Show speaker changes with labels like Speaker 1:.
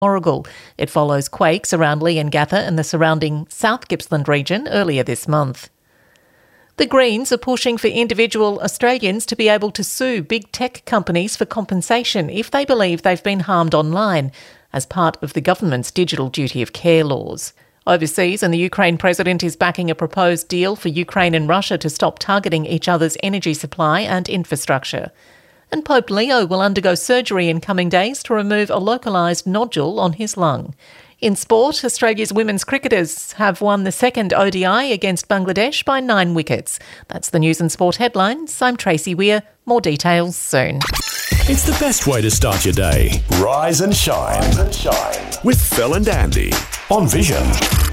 Speaker 1: Warragul. It follows quakes around Leongatha and the surrounding South Gippsland region earlier this month. The Greens are pushing for individual Australians to be able to sue big tech companies for compensation if they believe they've been harmed online, as part of the government's digital duty of care laws. Overseas, and the Ukraine president is backing a proposed deal for Ukraine and Russia to stop targeting each other's energy supply and infrastructure. And Pope Leo will undergo surgery in coming days to remove a localised nodule on his lung. In sport, Australia's women's cricketers have won the second ODI against Bangladesh by 9 wickets. That's the news and sport headlines. I'm Tracy Weir. More details soon.
Speaker 2: It's the best way to start your day.
Speaker 3: Rise and shine.
Speaker 2: With Phil and Andy on Vision.